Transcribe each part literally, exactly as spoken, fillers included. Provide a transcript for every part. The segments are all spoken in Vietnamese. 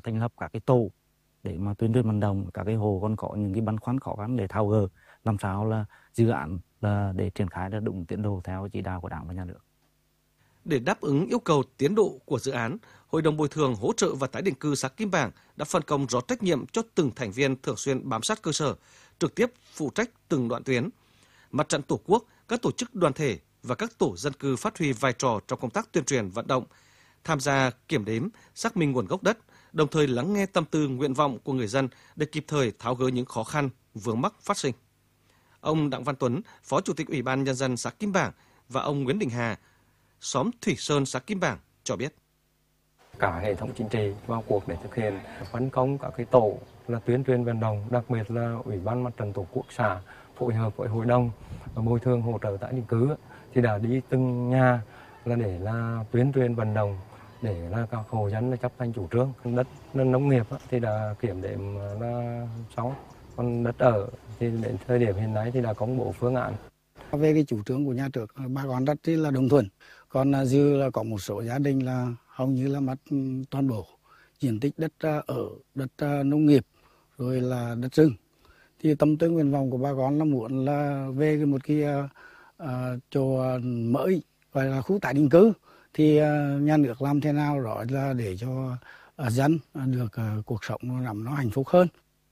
thành lập các cái tổ để mà tuyên truyền vận động các cái hộ còn có những cái băn khoăn khó khăn để tháo gỡ, làm sao là dự án là để triển khai là đúng tiến độ theo chỉ đạo của Đảng và Nhà nước. Để đáp ứng yêu cầu tiến độ của dự án, Hội đồng bồi thường hỗ trợ và tái định cư xã Kim Bảng đã phân công rõ trách nhiệm cho từng thành viên thường xuyên bám sát cơ sở, trực tiếp phụ trách từng đoạn tuyến. Mặt trận Tổ quốc, các tổ chức đoàn thể và các tổ dân cư phát huy vai trò trong công tác tuyên truyền vận động, tham gia kiểm đếm, xác minh nguồn gốc đất, đồng thời lắng nghe tâm tư nguyện vọng của người dân để kịp thời tháo gỡ những khó khăn, vướng mắc phát sinh. Ông Đặng Văn Tuấn, Phó Chủ tịch Ủy ban Nhân dân xã Kim Bảng và ông Nguyễn Đình Hà, xóm Thủy Sơn xã Kim Bảng cho biết. Cả hệ thống chính trị vào cuộc để thực hiện, phân công các cái tổ là tuyên truyền vận động, đặc biệt là Ủy ban Mặt trận Tổ quốc xã phối hợp với hội đồng bồi thường hỗ trợ tái định cư thì đã đi từng nhà là để là tuyên truyền vận động để là các hộ dân là chấp hành chủ trương. Đất nông nghiệp thì đã kiểm đếm là xong, còn đất ở thì đến thời điểm hiện nay thì đã công bố phương án. Về cái chủ trương của nhà nước, bà con rất là đồng thuận. Còn dư là có một số gia đình là hầu như là mất toàn bộ diện tích đất ở, đất nông nghiệp, rồi là đất rừng. Thì tâm tư nguyện vọng của bà con là muốn là về một cái uh, chỗ mới gọi là khu tái định cư thì uh, nhà nước làm thế nào đó là để cho uh, dân được uh, cuộc sống nó nằm nó hạnh phúc hơn.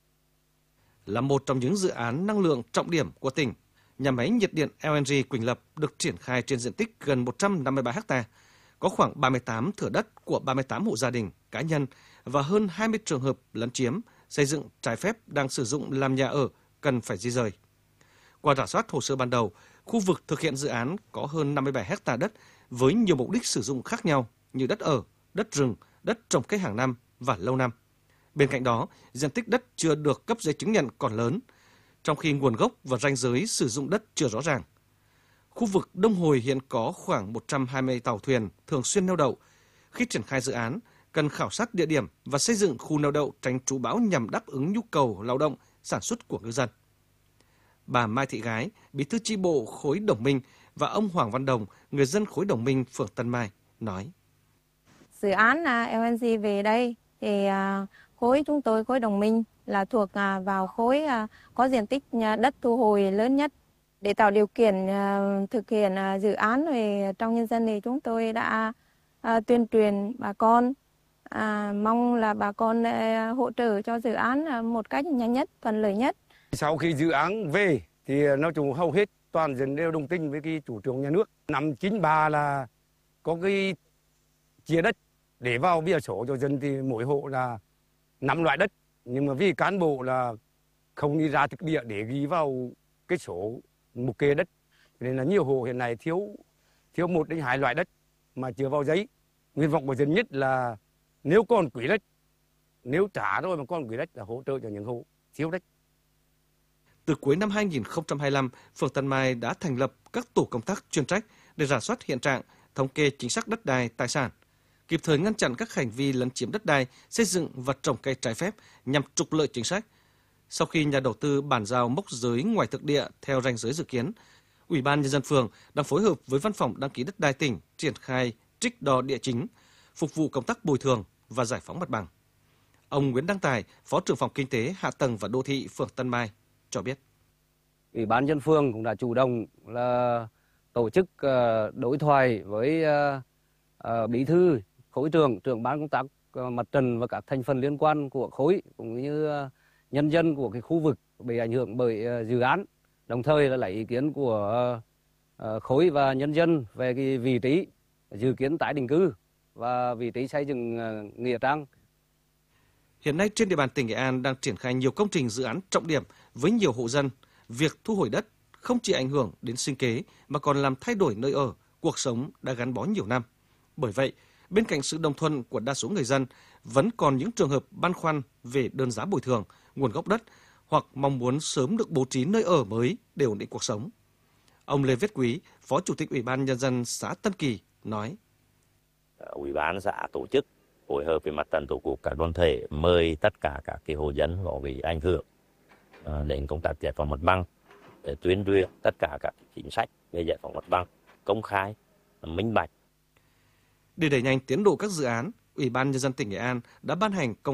Là một trong những dự án năng lượng trọng điểm của tỉnh, nhà máy nhiệt điện lờ en giê Quỳnh Lập được triển khai trên diện tích gần một trăm năm mươi ba héc ta, có khoảng ba mươi tám thửa đất của ba mươi tám hộ gia đình, cá nhân và hơn hai mươi trường hợp lấn chiếm, xây dựng trái phép đang sử dụng làm nhà ở cần phải di rời. Qua rà soát hồ sơ ban đầu, khu vực thực hiện dự án có hơn năm mươi bảy héc ta đất với nhiều mục đích sử dụng khác nhau như đất ở, đất rừng, đất trồng cây hàng năm và lâu năm. Bên cạnh đó, diện tích đất chưa được cấp giấy chứng nhận còn lớn, trong khi nguồn gốc và ranh giới sử dụng đất chưa rõ ràng. Khu vực Đông Hồi hiện có khoảng một trăm hai mươi tàu thuyền thường xuyên neo đậu. Khi triển khai dự án, cần khảo sát địa điểm và xây dựng khu neo đậu tránh trú bão nhằm đáp ứng nhu cầu lao động, sản xuất của ngư dân. Bà Mai Thị Gái, bí thư chi bộ khối Đồng Minh và ông Hoàng Văn Đồng, người dân khối Đồng Minh, phường Tân Mai, nói. Dự án lờ en giê về đây thì khối chúng tôi, khối Đồng Minh là thuộc vào khối có diện tích đất thu hồi lớn nhất. Để tạo điều kiện thực hiện dự án thì trong nhân dân thì chúng tôi đã tuyên truyền bà con, à, mong là bà con hỗ trợ cho dự án một cách nhanh nhất, thuận lợi nhất. Sau khi dự án về thì nói chung hầu hết toàn dân đều đồng tình với cái chủ trương nhà nước. Năm chín ba là có cái chia đất để vào bia sổ cho dân thì mỗi hộ là năm loại đất, nhưng mà vì cán bộ là không đi ra thực địa để ghi vào cái sổ mục kê đất nên là nhiều hộ hiện nay thiếu thiếu một đến hai loại đất mà chưa vào giấy. Nguyện vọng của dân nhất là nếu còn quỹ đất, nếu trả rồi mà còn quỹ đất là hỗ trợ cho những hộ thiếu đất. Từ cuối năm hai nghìn không trăm hai mươi lăm, phường Tân Mai đã thành lập các tổ công tác chuyên trách để rà soát hiện trạng, thống kê chính xác đất đai, tài sản, kịp thời ngăn chặn các hành vi lấn chiếm đất đai, xây dựng và trồng cây trái phép nhằm trục lợi chính sách. Sau khi nhà đầu tư bàn giao mốc giới ngoài thực địa theo ranh giới dự kiến, Ủy ban Nhân dân phường đang phối hợp với Văn phòng đăng ký đất đai tỉnh triển khai trích đo địa chính, phục vụ công tác bồi thường và giải phóng mặt bằng. Ông Nguyễn Đăng Tài, Phó trưởng phòng Kinh tế, Hạ tầng và Đô thị phường Tân Mai cho biết. Ủy ban nhân phường cũng đã chủ động là tổ chức đối thoại với bí thư, khối trưởng, trưởng ban công tác mặt trận và các thành phần liên quan của khối cũng như nhân dân của cái khu vực bị ảnh hưởng bởi dự án, đồng thời là lấy ý kiến của khối và nhân dân về cái vị trí dự kiến tái định cư và vị trí xây dựng nghĩa trang. Hiện nay trên địa bàn tỉnh Nghệ An đang triển khai nhiều công trình dự án trọng điểm với nhiều hộ dân. Việc thu hồi đất không chỉ ảnh hưởng đến sinh kế mà còn làm thay đổi nơi ở, cuộc sống đã gắn bó nhiều năm. Bởi vậy, bên cạnh sự đồng thuận của đa số người dân, vẫn còn những trường hợp băn khoăn về đơn giá bồi thường, nguồn gốc đất hoặc mong muốn sớm được bố trí nơi ở mới để ổn định cuộc sống. Ông Lê Viết Quý, Phó Chủ tịch Ủy ban Nhân dân xã Tân Kỳ nói. Ủy ban xã tổ chức phối hợp với Mặt trận Tổ quốc các đoàn thể mời tất cả các cái hộ dân có bị ảnh hưởng đến công tác giải phóng mặt bằng để tuyên truyền tất cả các chính sách về giải phóng mặt bằng công khai, minh bạch. Để đẩy nhanh tiến độ các dự án, Ủy ban Nhân dân tỉnh Nghệ An đã ban hành công